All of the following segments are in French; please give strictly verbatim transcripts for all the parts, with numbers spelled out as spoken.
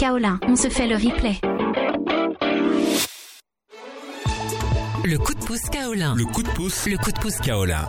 Kaolin, on se fait le replay. Le coup de pouce Kaolin. Le coup de pouce. Le coup de pouce Kaolin.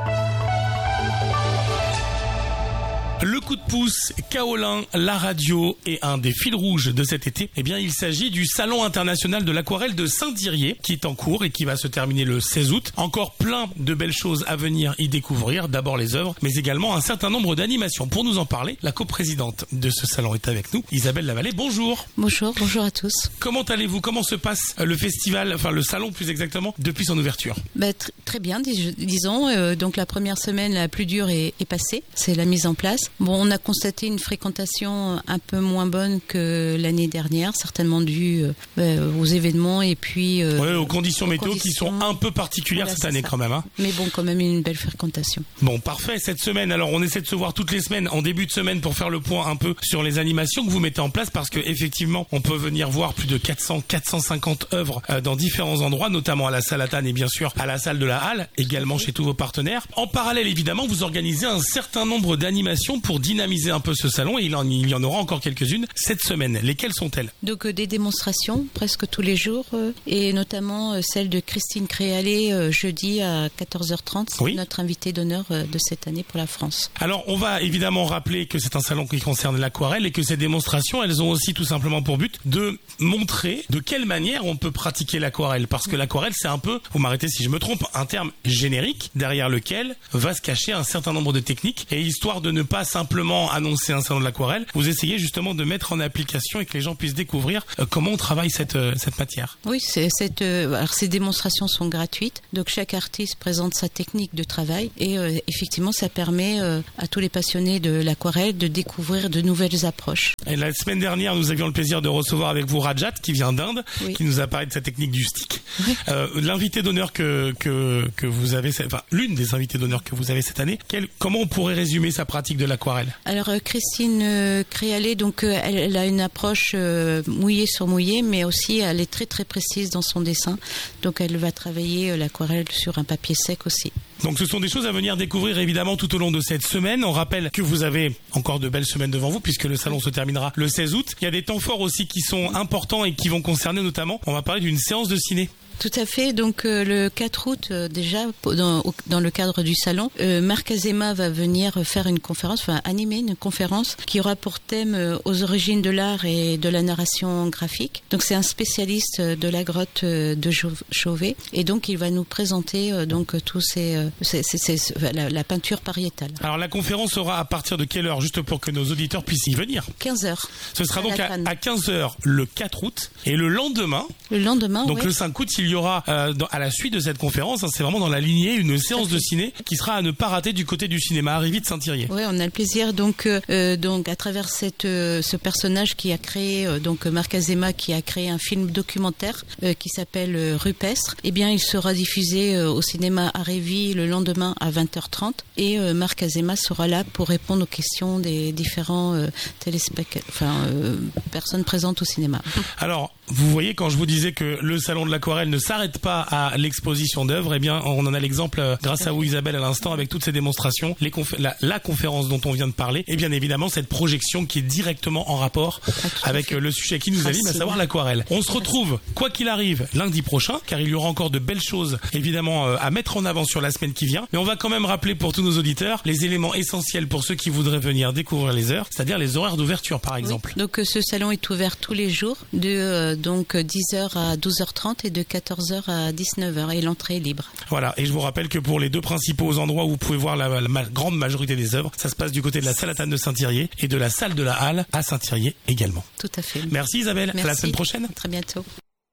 Le coup de pouce Kaolin, la radio et un des fils rouges de cet été, eh bien il s'agit du Salon international de l'aquarelle de Saint-Thirier qui est en cours et qui va se terminer le seize août. Encore plein de belles choses à venir y découvrir, d'abord les œuvres, mais également un certain nombre d'animations. Pour nous en parler, la coprésidente de ce salon est avec nous, Isabelle Lavallée. Bonjour. Bonjour, bonjour à tous. Comment allez-vous? Comment se passe le festival, enfin le salon plus exactement, depuis son ouverture? Bah, tr- Très bien, dis- disons. Euh, donc la première semaine la plus dure est, est passée, c'est la mise en place. Bon, on a constaté une fréquentation un peu moins bonne que l'année dernière, certainement due euh, aux événements et puis euh, ouais, aux conditions aux météo conditions... qui sont un peu particulières voilà, cette année ça. Quand même. Hein. Mais bon, quand même une belle fréquentation. Bon, parfait. Cette semaine, alors on essaie de se voir toutes les semaines en début de semaine pour faire le point un peu sur les animations que vous mettez en place parce que effectivement, on peut venir voir plus de quatre cents, quatre cent cinquante œuvres euh, dans différents endroits, notamment à la salle Atane et bien sûr à la salle de la Halle, également chez tous vos partenaires. En parallèle, évidemment, vous organisez un certain nombre d'animations pour dynamiser un peu ce salon et il, en, il y en aura encore quelques-unes cette semaine. Lesquelles sont-elles? Donc euh, des démonstrations presque tous les jours euh, et notamment euh, celle de Christine Créalet euh, jeudi à quatorze heures trente, c'est oui. notre invitée d'honneur euh, de cette année pour la France. Alors on va évidemment rappeler que c'est un salon qui concerne l'aquarelle et que ces démonstrations, elles ont aussi tout simplement pour but de montrer de quelle manière on peut pratiquer l'aquarelle parce que l'aquarelle c'est un peu, vous m'arrêtez si je me trompe, un terme générique derrière lequel va se cacher un certain nombre de techniques et histoire de ne pas simplement annoncer un salon de l'aquarelle, vous essayez justement de mettre en application et que les gens puissent découvrir euh, comment on travaille cette, euh, cette matière. Oui, c'est, cette, euh, alors ces démonstrations sont gratuites, donc chaque artiste présente sa technique de travail et euh, effectivement ça permet euh, à tous les passionnés de l'aquarelle de découvrir de nouvelles approches. Et la semaine dernière, nous avions le plaisir de recevoir avec vous Rajat qui vient d'Inde, oui. qui nous a parlé de sa technique du stick. Oui. Euh, l'invité d'honneur que, que, que vous avez, enfin l'une des invités d'honneur que vous avez cette année, quel, comment on pourrait résumer sa pratique de l'aquarelle? Alors euh, Christine euh, Créalet, donc euh, elle, elle a une approche euh, mouillée sur mouillée, mais aussi elle est très très précise dans son dessin. Donc elle va travailler euh, l'aquarelle sur un papier sec aussi. Donc ce sont des choses à venir découvrir évidemment tout au long de cette semaine. On rappelle que vous avez encore de belles semaines devant vous puisque le salon se terminera le seize août. Il y a des temps forts aussi qui sont importants et qui vont concerner notamment, on va parler d'une séance de ciné. Tout à fait. Donc euh, le quatre août, euh, déjà dans, au, dans le cadre du salon, euh, Marc Azema va venir faire une conférence, enfin animer une conférence qui aura pour thème euh, aux origines de l'art et de la narration graphique. Donc c'est un spécialiste de la grotte euh, de Chauvet et donc il va nous présenter euh, donc tous ces, euh, ces, ces, ces la, la peinture pariétale. Alors la conférence sera à partir de quelle heure, juste pour que nos auditeurs puissent y venir? quinze heures. Ce sera à donc à, à quinze heures le quatre août et le lendemain. Le lendemain. Donc ouais. le cinq août, il y aura euh, dans, à la suite de cette conférence, hein, c'est vraiment dans la lignée une séance de ciné qui sera à ne pas rater du côté du cinéma Arrivi de Saint-Thirier. Oui, on a le plaisir donc euh, donc à travers cette euh, ce personnage qui a créé euh, donc Marc Azema qui a créé un film documentaire euh, qui s'appelle euh, Rupestre. Eh bien, il sera diffusé euh, au cinéma Arrivi le lendemain à vingt heures trente et euh, Marc Azema sera là pour répondre aux questions des différents euh, téléspectateurs, enfin euh, personnes présentes au cinéma. Alors, vous voyez quand je vous disais que le salon de l'aquarelle ne s'arrête pas à l'exposition d'œuvres, eh bien on en a l'exemple euh, grâce à vous Isabelle à l'instant avec toutes ces démonstrations, les confé- la, la conférence dont on vient de parler et bien évidemment cette projection qui est directement en rapport avec euh, le sujet qui nous anime, à savoir l'aquarelle. On se retrouve quoi qu'il arrive lundi prochain car il y aura encore de belles choses évidemment euh, à mettre en avant sur la semaine qui vient, mais on va quand même rappeler pour tous nos auditeurs les éléments essentiels pour ceux qui voudraient venir découvrir les heures, c'est-à-dire les horaires d'ouverture par exemple. Oui. Donc euh, ce salon est ouvert tous les jours de euh, donc dix heures à douze heures trente et de quatorze heures à dix-neuf heures et l'entrée est libre. Voilà, et je vous rappelle que pour les deux principaux endroits où vous pouvez voir la, la, la grande majorité des œuvres, ça se passe du côté de la salle Atane de Saint-Thirier et de la salle de la Halle à Saint-Thirier également. Tout à fait. Merci Isabelle, Merci. À la semaine prochaine. À très bientôt.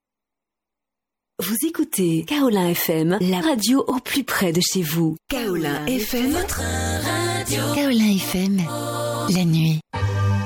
Vous écoutez Kaolin F M, la radio au plus près de chez vous. Kaolin F M, votre radio. Kaolin F M, la nuit.